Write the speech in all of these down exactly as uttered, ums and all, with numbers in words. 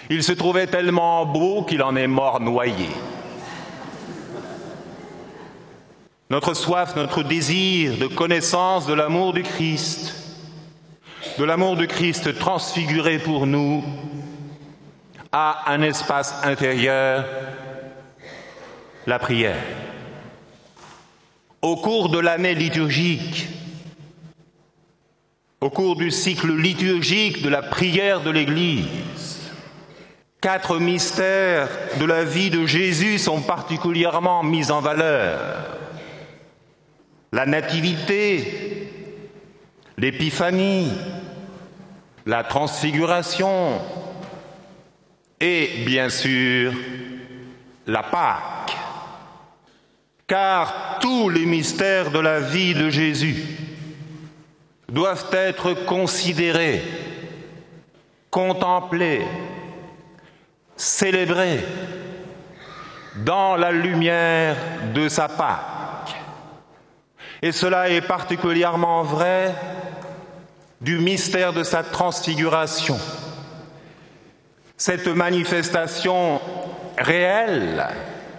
Il se trouvait tellement beau qu'il en est mort noyé. Notre soif, notre désir de connaissance de l'amour du Christ, de l'amour du Christ transfiguré pour nous, a un espace intérieur, la prière. Au cours de l'année liturgique, au cours du cycle liturgique de la prière de l'Église, quatre mystères de la vie de Jésus sont particulièrement mis en valeur. La nativité, l'épiphanie, la transfiguration et, bien sûr, la Pâque. Car tous les mystères de la vie de Jésus doivent être considérés, contemplés, célébrés dans la lumière de sa Pâque. Et cela est particulièrement vrai du mystère de sa transfiguration. Cette manifestation réelle,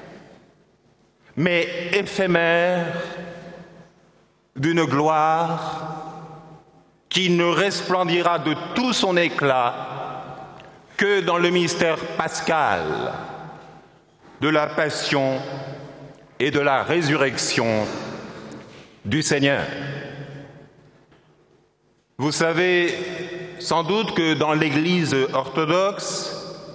mais éphémère, d'une gloire qui ne resplendira de tout son éclat que dans le mystère pascal de la passion et de la résurrection du Seigneur. Vous savez sans doute que dans l'Église orthodoxe,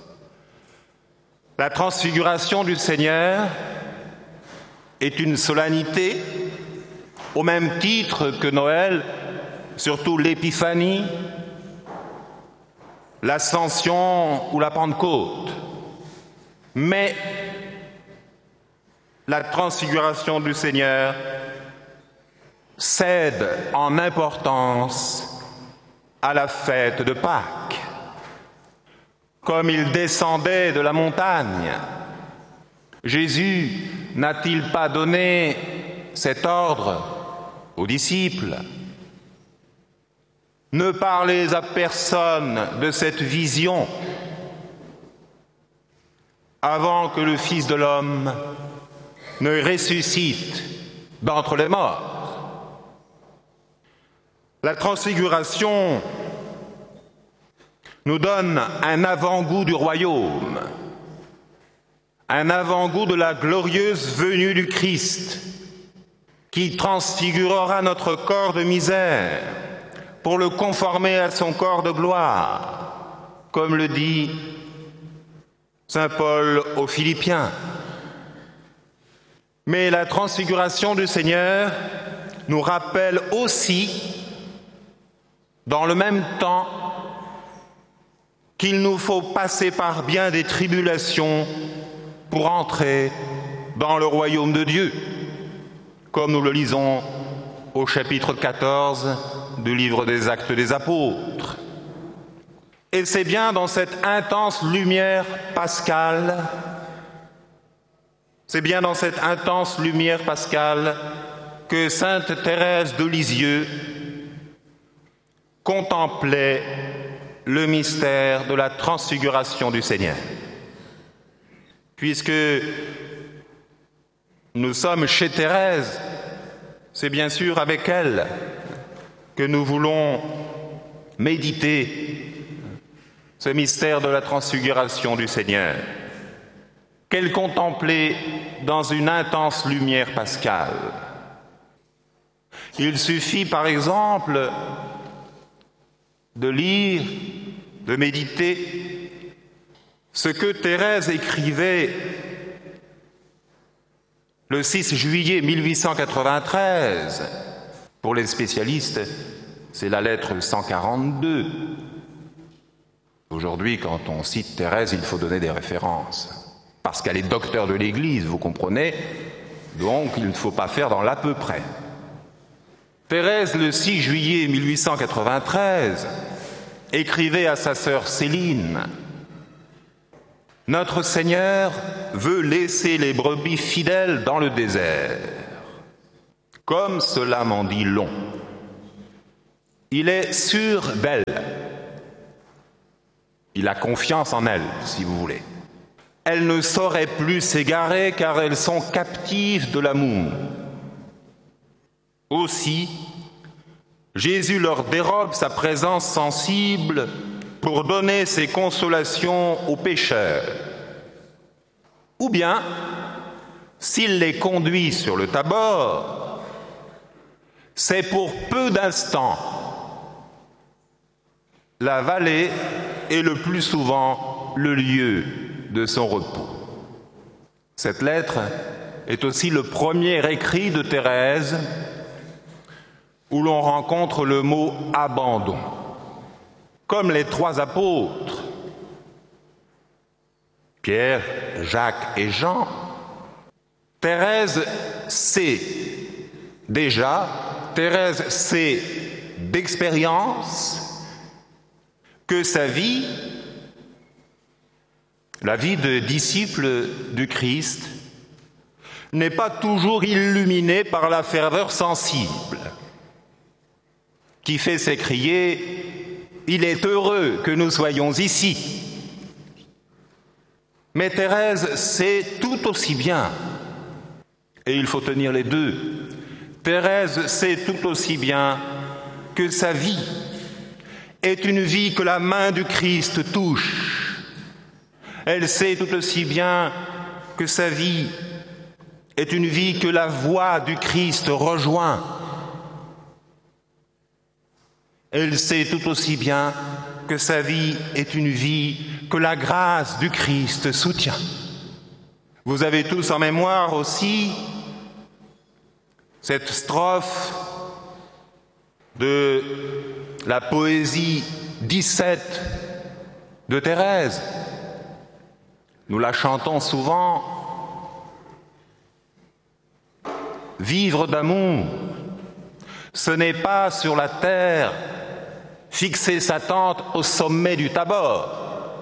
la transfiguration du Seigneur est une solennité au même titre que Noël, surtout l'Épiphanie, l'Ascension ou la Pentecôte. Mais la transfiguration du Seigneur cède en importance à la fête de Pâques. Comme il descendait de la montagne, Jésus n'a-t-il pas donné cet ordre aux disciples ? Ne parlez à personne de cette vision avant que le Fils de l'homme ne ressuscite d'entre les morts. La transfiguration nous donne un avant-goût du royaume, un avant-goût de la glorieuse venue du Christ, qui transfigurera notre corps de misère pour le conformer à son corps de gloire, comme le dit saint Paul aux Philippiens. Mais la transfiguration du Seigneur nous rappelle aussi, dans le même temps, qu'il nous faut passer par bien des tribulations pour entrer dans le royaume de Dieu, comme nous le lisons au chapitre quatorze du livre des Actes des Apôtres. Et c'est bien dans cette intense lumière pascale, c'est bien dans cette intense lumière pascale que sainte Thérèse de Lisieux contemplait le mystère de la transfiguration du Seigneur. Puisque nous sommes chez Thérèse, c'est bien sûr avec elle que nous voulons méditer ce mystère de la transfiguration du Seigneur, qu'elle contemplait dans une intense lumière pascale. Il suffit par exemple de lire, de méditer ce que Thérèse écrivait le six juillet mille huit cent quatre-vingt-treize. Pour les spécialistes, c'est la lettre cent quarante-deux. Aujourd'hui, quand on cite Thérèse, il faut donner des références, parce qu'elle est docteur de l'Église, vous comprenez, donc il ne faut pas faire dans l'à peu près. Thérèse, le six juillet mille huit cent quatre-vingt-treize, écrivait à sa sœur Céline « Notre Seigneur veut laisser les brebis fidèles dans le désert. Comme cela m'en dit long. Il est sûr d'elles. Il a confiance en elles, si vous voulez. Elles ne sauraient plus s'égarer car elles sont captives de l'amour. Aussi, Jésus leur dérobe sa présence sensible pour donner ses consolations aux pécheurs. Ou bien, s'il les conduit sur le Tabor, c'est pour peu d'instants. La vallée est le plus souvent le lieu de son repos. Cette lettre est aussi le premier écrit de Thérèse où l'on rencontre le mot « abandon ». Comme les trois apôtres, Pierre, Jacques et Jean, Thérèse sait déjà, Thérèse sait d'expérience que sa vie, la vie de disciple du Christ, n'est pas toujours illuminée par la ferveur sensible qui fait s'écrier « Il est heureux que nous soyons ici ». Mais Thérèse sait tout aussi bien, et il faut tenir les deux, Thérèse sait tout aussi bien que sa vie est une vie que la main du Christ touche. Elle sait tout aussi bien que sa vie est une vie que la voix du Christ rejoint. Elle sait tout aussi bien que sa vie est une vie que la grâce du Christ soutient. Vous avez tous en mémoire aussi cette strophe de la poésie dix-sept de Thérèse. Nous la chantons souvent. Vivre d'amour, ce n'est pas sur la terre fixer sa tente au sommet du Tabor.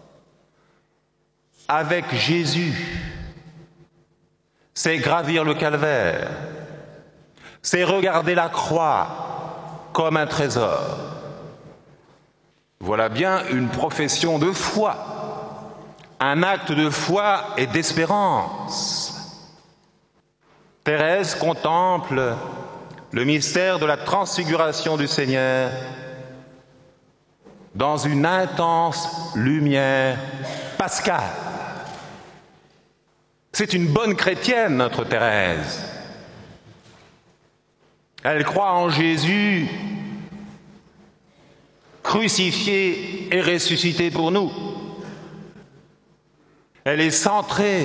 Avec Jésus, c'est gravir le calvaire, c'est regarder la croix comme un trésor. Voilà bien une profession de foi, un acte de foi et d'espérance. Thérèse contemple le mystère de la transfiguration du Seigneur dans une intense lumière pascale. C'est une bonne chrétienne, notre Thérèse. Elle croit en Jésus crucifié et ressuscité pour nous. Elle est centrée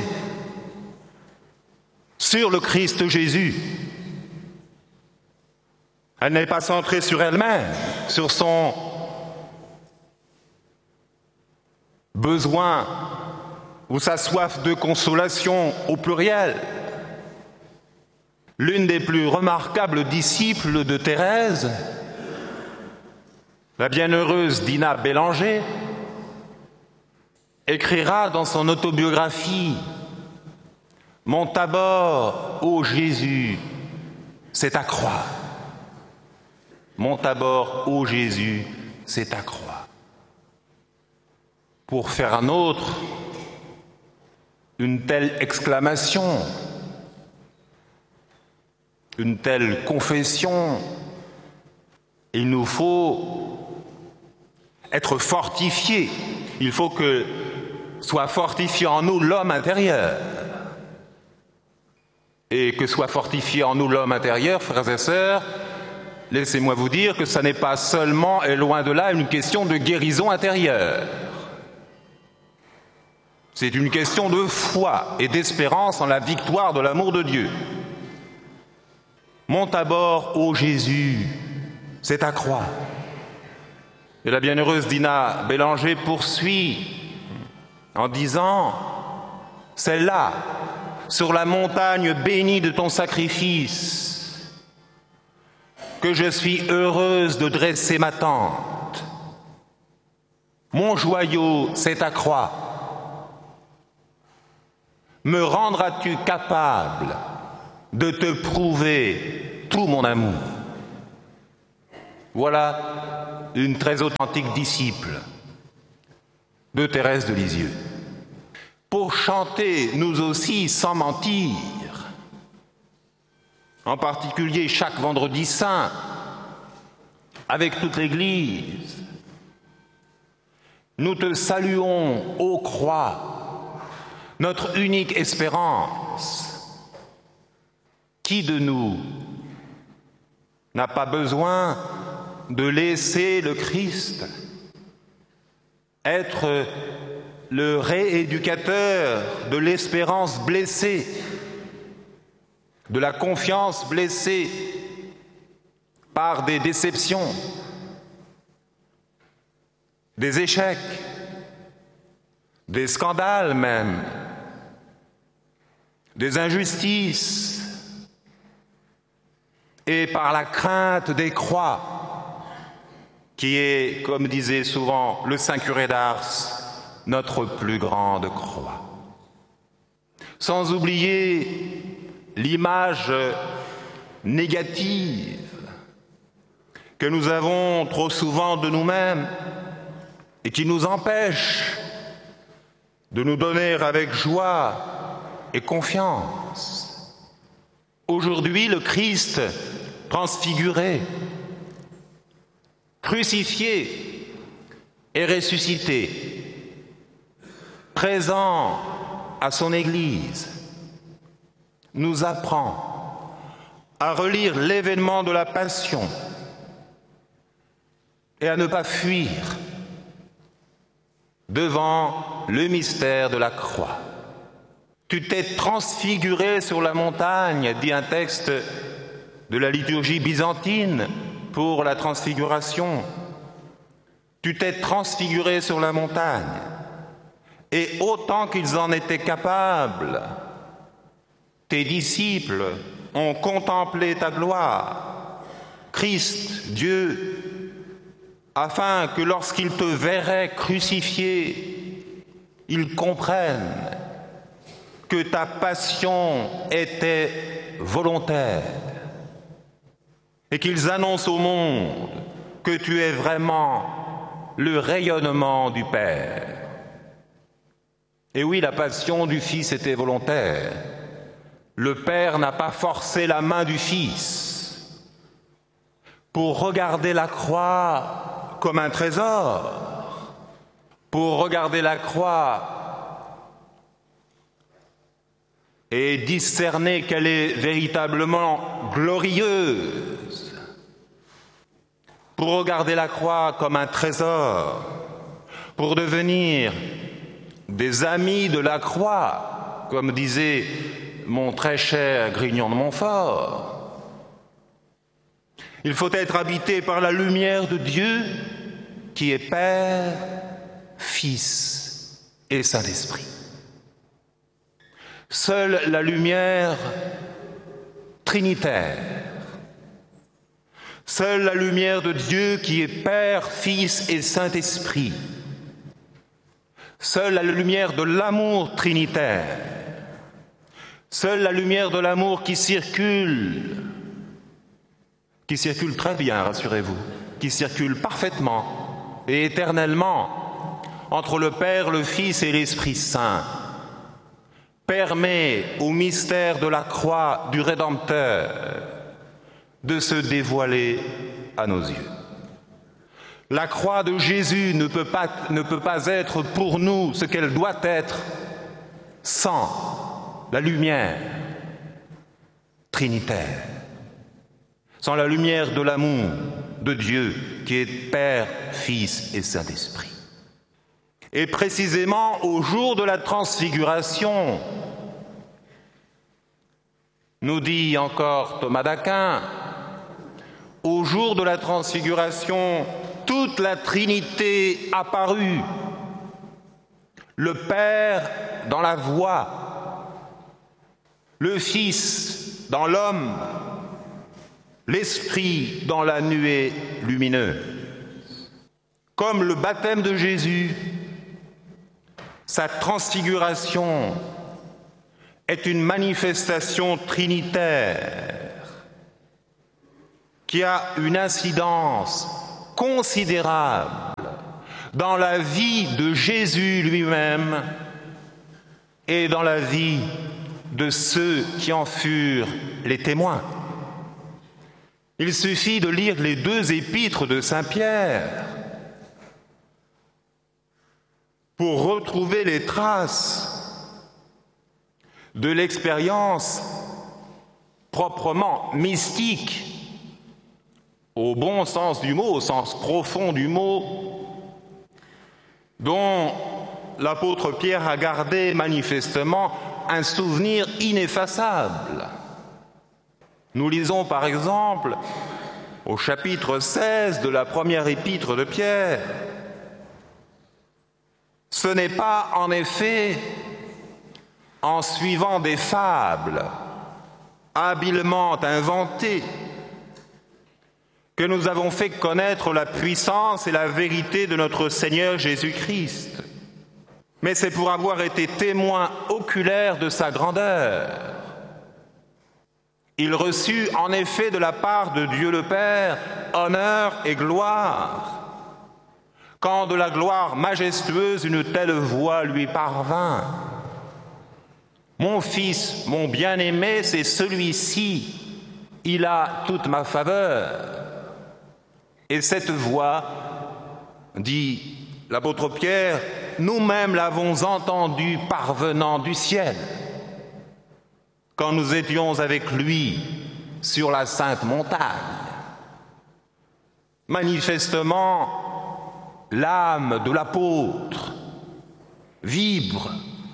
sur le Christ Jésus. Elle n'est pas centrée sur elle-même, sur son besoin ou sa soif de consolation au pluriel. L'une des plus remarquables disciples de Thérèse, la bienheureuse Dinah Bélanger, écrira dans son autobiographie « Mon Tabor, ô Jésus, c'est ta croix. Mon Tabor, ô Jésus, c'est ta croix. » Pour faire un autre, une telle exclamation, une telle confession, il nous faut être fortifiés. Il faut que soit fortifié en nous l'homme intérieur. Et que soit fortifié en nous l'homme intérieur, frères et sœurs, laissez-moi vous dire que ça n'est pas seulement et loin de là une question de guérison intérieure. C'est une question de foi et d'espérance en la victoire de l'amour de Dieu. Mon Tabor, ô Jésus, c'est ta croix. Et la bienheureuse Dinah Bélanger poursuit en disant « C'est là, sur la montagne bénie de ton sacrifice, que je suis heureuse de dresser ma tente. Mon joyau, c'est ta croix. Me rendras-tu capable de te prouver tout mon amour ?» Voilà une très authentique disciple de Thérèse de Lisieux, pour chanter nous aussi sans mentir, en particulier chaque vendredi saint, avec toute l'Église. Nous te saluons, ô croix, notre unique espérance. Qui de nous n'a pas besoin de laisser le Christ être le rééducateur de l'espérance blessée, de la confiance blessée par des déceptions, des échecs, des scandales même, des injustices, et par la crainte des croix, qui est, comme disait souvent le saint curé d'Ars, notre plus grande croix. Sans oublier l'image négative que nous avons trop souvent de nous-mêmes et qui nous empêche de nous donner avec joie et confiance. Aujourd'hui, le Christ transfiguré, crucifié et ressuscité, présent à son Église, nous apprend à relire l'événement de la Passion et à ne pas fuir devant le mystère de la croix. Tu t'es transfiguré sur la montagne, dit un texte de la liturgie byzantine pour la transfiguration. Tu t'es transfiguré sur la montagne, et autant qu'ils en étaient capables, tes disciples ont contemplé ta gloire, Christ, Dieu, afin que lorsqu'ils te verraient crucifié, ils comprennent que ta passion était volontaire et qu'ils annoncent au monde que tu es vraiment le rayonnement du Père. Et oui, la passion du Fils était volontaire. Le Père n'a pas forcé la main du Fils pour regarder la croix comme un trésor, pour regarder la croix et discerner qu'elle est véritablement glorieuse, pour regarder la croix comme un trésor, pour devenir des amis de la croix, comme disait mon très cher Grignon de Montfort. Il faut être habité par la lumière de Dieu qui est Père, Fils et Saint-Esprit. Seule la lumière trinitaire, seule la lumière de Dieu qui est Père, Fils et Saint-Esprit, seule la lumière de l'amour trinitaire, seule la lumière de l'amour qui circule, qui circule très bien, rassurez-vous, qui circule parfaitement et éternellement entre le Père, le Fils et l'Esprit Saint, permet au mystère de la croix du Rédempteur de se dévoiler à nos yeux. La croix de Jésus ne peut pas, ne peut pas être pour nous ce qu'elle doit être sans la lumière trinitaire, sans la lumière de l'amour de Dieu qui est Père, Fils et Saint-Esprit. Et précisément au jour de la transfiguration, nous dit encore Thomas d'Aquin, au jour de la transfiguration, toute la Trinité apparut, le Père dans la voix, le Fils dans l'homme, l'Esprit dans la nuée lumineuse. Comme le baptême de Jésus, sa transfiguration est une manifestation trinitaire qui a une incidence considérable dans la vie de Jésus lui-même et dans la vie de ceux qui en furent les témoins. Il suffit de lire les deux épîtres de Saint Pierre pour retrouver les traces de l'expérience proprement mystique, au bon sens du mot, au sens profond du mot, dont l'apôtre Pierre a gardé manifestement un souvenir ineffaçable. Nous lisons par exemple au chapitre seize de la première épître de Pierre: « Ce n'est pas en effet en suivant des fables habilement inventées que nous avons fait connaître la puissance et la vérité de notre Seigneur Jésus-Christ, mais c'est pour avoir été témoins oculaires de sa grandeur. Il reçut en effet de la part de Dieu le Père honneur et gloire, quand de la gloire majestueuse une telle voix lui parvint. Mon fils, mon bien-aimé, c'est celui-ci, il a toute ma faveur. Et cette voix, dit l'apôtre Pierre, nous-mêmes l'avons entendue parvenant du ciel, quand nous étions avec lui sur la sainte montagne. Manifestement, l'âme de l'apôtre vibre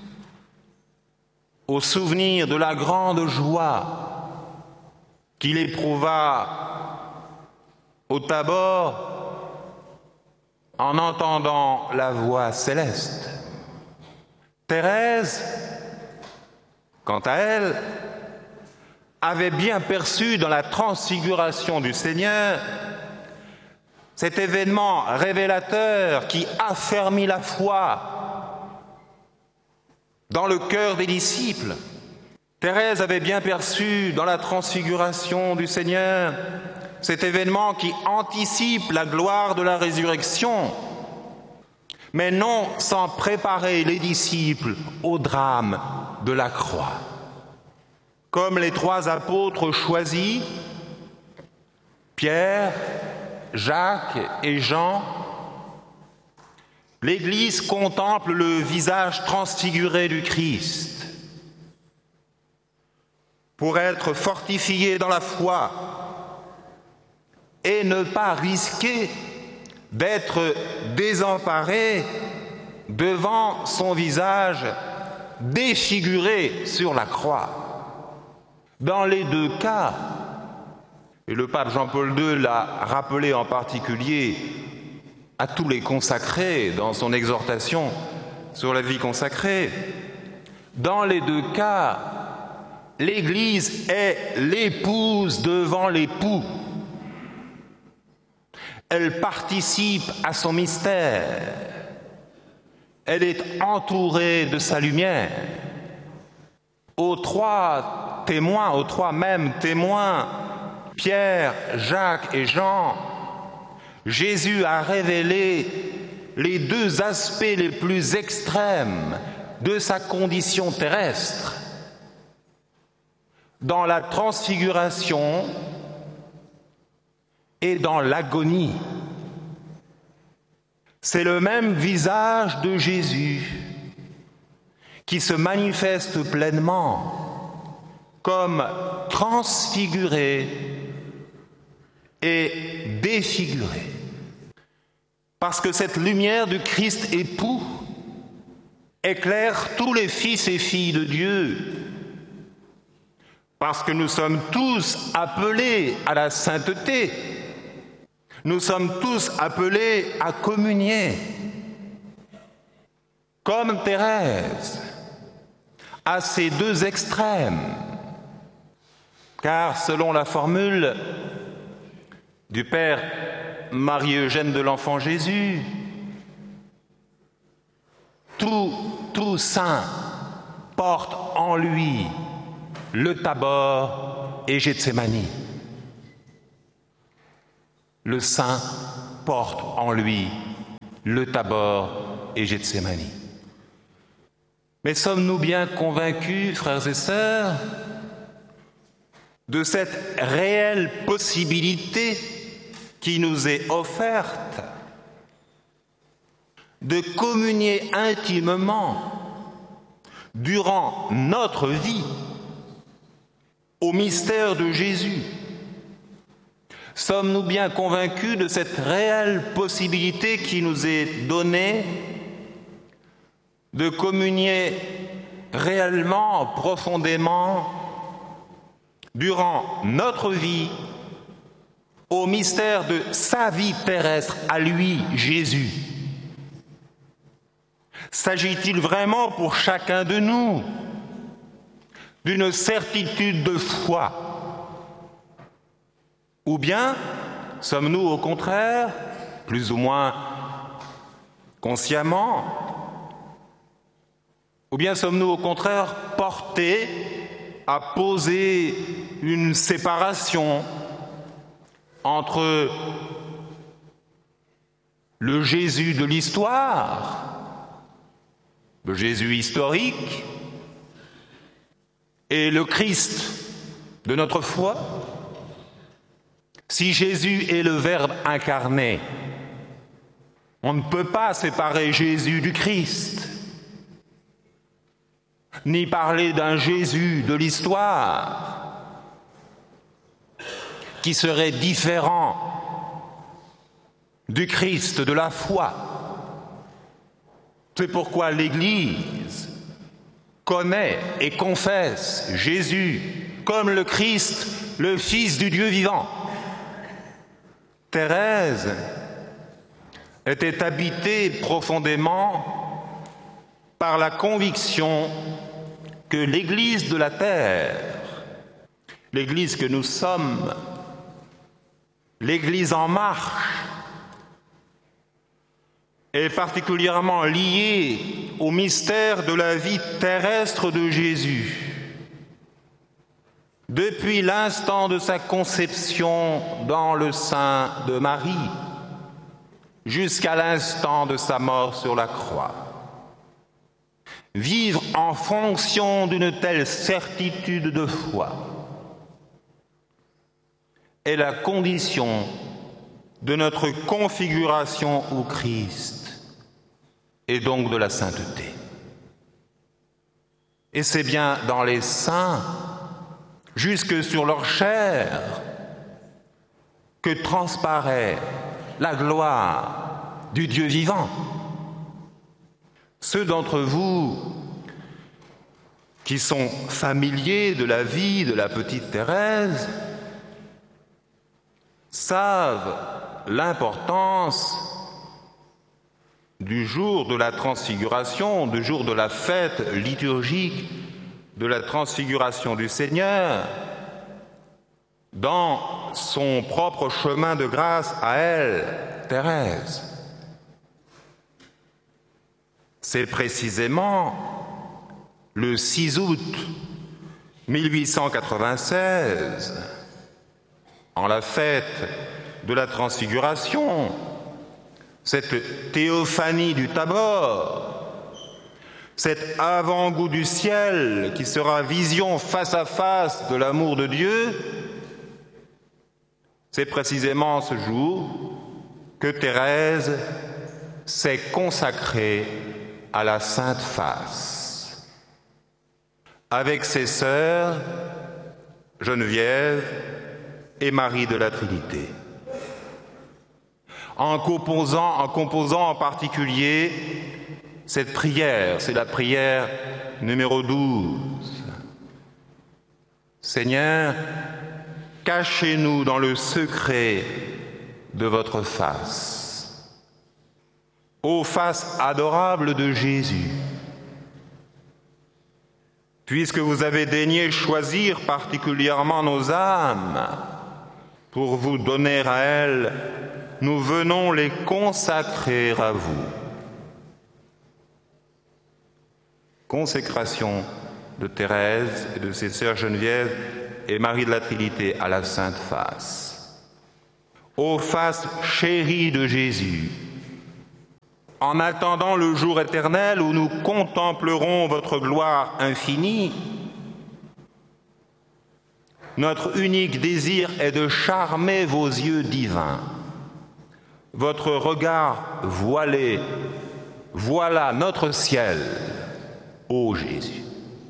au souvenir de la grande joie qu'il éprouva au Tabor en entendant la voix céleste. Thérèse, quant à elle, avait bien perçu dans la transfiguration du Seigneur cet événement révélateur qui affermit la foi dans le cœur des disciples. Thérèse avait bien perçu dans la transfiguration du Seigneur cet événement qui anticipe la gloire de la résurrection, mais non sans préparer les disciples au drame de la croix. Comme les trois apôtres choisis, Pierre, Jacques et Jean, l'Église contemple le visage transfiguré du Christ. Pour être fortifiée dans la foi et ne pas risquer d'être désemparée devant son visage défiguré sur la croix. Dans les deux cas, et le pape Jean-Paul deux l'a rappelé en particulier à tous les consacrés dans son exhortation sur la vie consacrée, dans les deux cas, l'Église est l'épouse devant l'époux. Elle participe à son mystère. Elle est entourée de sa lumière. Aux trois témoins, aux trois mêmes témoins, Pierre, Jacques et Jean, Jésus a révélé les deux aspects les plus extrêmes de sa condition terrestre. Dans la transfiguration et dans l'agonie. C'est le même visage de Jésus qui se manifeste pleinement comme transfiguré et défiguré. Parce que cette lumière du Christ époux éclaire tous les fils et filles de Dieu. Parce que nous sommes tous appelés à la sainteté. Nous sommes tous appelés à communier. Comme Thérèse, à ces deux extrêmes. Car selon la formule du Père Marie-Eugène de l'Enfant Jésus, tout, tout saint porte en lui le Tabor et Gethsémani. Le saint porte en lui le Tabor et Gethsémani. Mais sommes-nous bien convaincus, frères et sœurs, de cette réelle possibilité qui nous est offerte de communier intimement durant notre vie au mystère de Jésus? Sommes-nous bien convaincus de cette réelle possibilité qui nous est donnée de communier réellement, profondément, durant notre vie, au mystère de sa vie terrestre, à lui, Jésus? S'agit-il vraiment pour chacun de nous d'une certitude de foi? Ou bien sommes-nous au contraire, plus ou moins consciemment, ou bien sommes-nous au contraire portés à poser une séparation entre le Jésus de l'histoire, le Jésus historique, et le Christ de notre foi? Si Jésus est le Verbe incarné, on ne peut pas séparer Jésus du Christ, ni parler d'un Jésus de l'histoire qui serait différent du Christ de la foi. C'est pourquoi l'Église connaît et confesse Jésus comme le Christ, le Fils du Dieu vivant. Thérèse était habitée profondément par la conviction que l'Église de la terre, l'Église que nous sommes, l'Église en marche, est particulièrement liée au mystère de la vie terrestre de Jésus. Depuis l'instant de sa conception dans le sein de Marie, jusqu'à l'instant de sa mort sur la croix. Vivre en fonction d'une telle certitude de foi est la condition de notre configuration au Christ et donc de la sainteté. Et c'est bien dans les saints, jusque sur leur chair, que transparaît la gloire du Dieu vivant. Ceux d'entre vous qui sont familiers de la vie de la petite Thérèse savent l'importance du jour de la transfiguration, du jour de la fête liturgique de la transfiguration du Seigneur, dans son propre chemin de grâce à elle, Thérèse. C'est précisément le six août mille huit cent quatre-vingt-seize, en la fête de la transfiguration, cette théophanie du Tabor, cet avant-goût du ciel qui sera vision face à face de l'amour de Dieu, c'est précisément ce jour que Thérèse s'est consacrée à la Sainte Face. Avec ses sœurs, Geneviève et Marie de la Trinité. En composant, en composant en particulier cette prière, c'est la prière numéro douze. Seigneur, cachez-nous dans le secret de votre face. Ô face adorable de Jésus, puisque vous avez daigné choisir particulièrement nos âmes pour vous donner à elles, nous venons les consacrer à vous. Consécration de Thérèse et de ses sœurs Geneviève et Marie de la Trinité à la Sainte Face. Ô face chérie de Jésus, en attendant le jour éternel où nous contemplerons votre gloire infinie, notre unique désir est de charmer vos yeux divins. Votre regard voilé, voilà notre ciel, ô Jésus.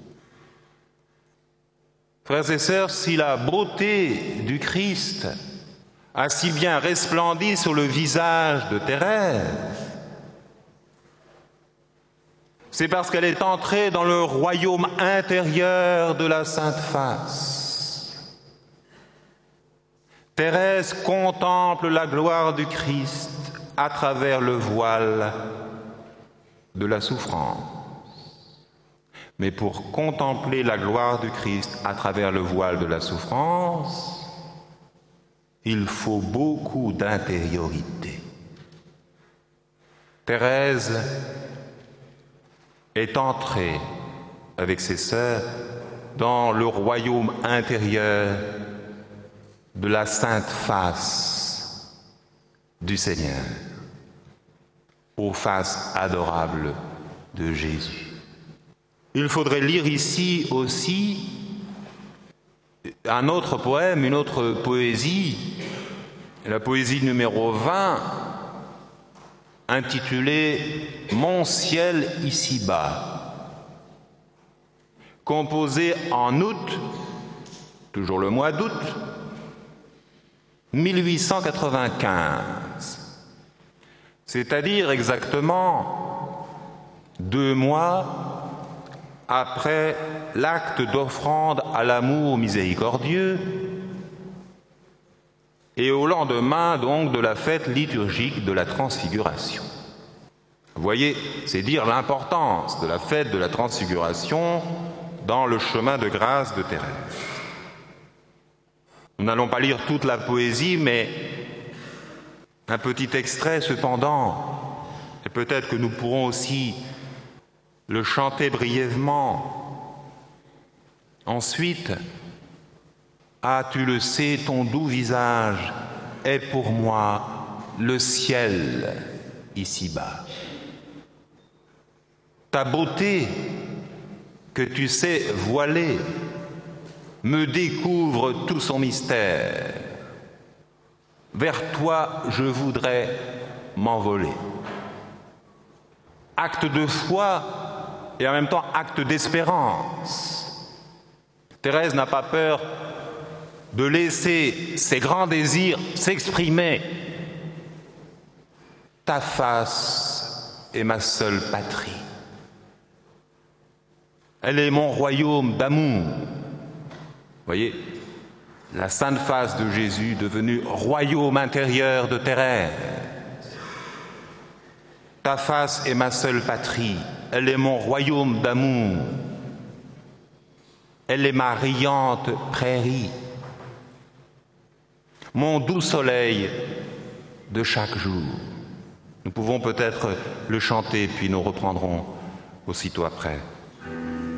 Frères et sœurs, si la beauté du Christ a si bien resplendi sur le visage de Thérèse, c'est parce qu'elle est entrée dans le royaume intérieur de la Sainte Face. Thérèse contemple la gloire du Christ à travers le voile de la souffrance. Mais pour contempler la gloire du Christ à travers le voile de la souffrance, il faut beaucoup d'intériorité. Thérèse est entrée avec ses sœurs dans le royaume intérieur de la sainte face du Seigneur, aux faces adorables de Jésus. Il faudrait lire ici aussi un autre poème, une autre poésie, la poésie numéro vingt, intitulée « Mon ciel ici-bas », composée en août, toujours le mois d'août, mille huit cent quatre-vingt-quinze, c'est-à-dire exactement deux mois après l'acte d'offrande à l'amour miséricordieux et au lendemain donc de la fête liturgique de la Transfiguration. Vous voyez, c'est dire l'importance de la fête de la Transfiguration dans le chemin de grâce de Thérèse. Nous n'allons pas lire toute la poésie, mais un petit extrait cependant, et peut-être que nous pourrons aussi le chanter brièvement. Ensuite, « Ah, tu le sais, ton doux visage est pour moi le ciel ici-bas. Ta beauté, que tu sais voiler, me découvre tout son mystère. Vers toi, je voudrais m'envoler. » Acte de foi et en même temps acte d'espérance. Thérèse n'a pas peur de laisser ses grands désirs s'exprimer. Ta face est ma seule patrie. Elle est mon royaume d'amour. Vous voyez, la sainte face de Jésus devenue royaume intérieur de Thérèse. Ta face est ma seule patrie. Elle est mon royaume d'amour. Elle est ma riante prairie. Mon doux soleil de chaque jour. Nous pouvons peut-être le chanter, puis nous reprendrons aussitôt après.